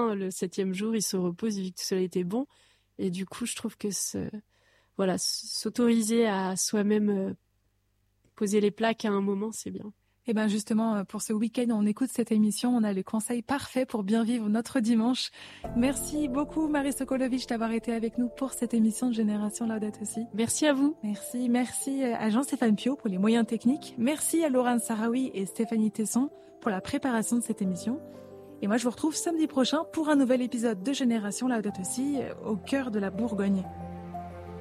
lendemain, le 7e jour, il se repose, il vit que tout cela était bon. Et du coup, je trouve que s'autoriser à soi-même poser les plaques à un moment, c'est bien. Et bien justement, pour ce week-end, on écoute cette émission, on a le conseil parfait pour bien vivre notre dimanche. Merci beaucoup Marie Sokolovic d'avoir été avec nous pour cette émission de Génération Laudato Si. Merci à vous. Merci à Jean-Stéphane Piot pour les moyens techniques. Merci à Laurent Sarawi et Stéphanie Tesson pour la préparation de cette émission. Et moi, je vous retrouve samedi prochain pour un nouvel épisode de Génération Laudato Si au cœur de la Bourgogne.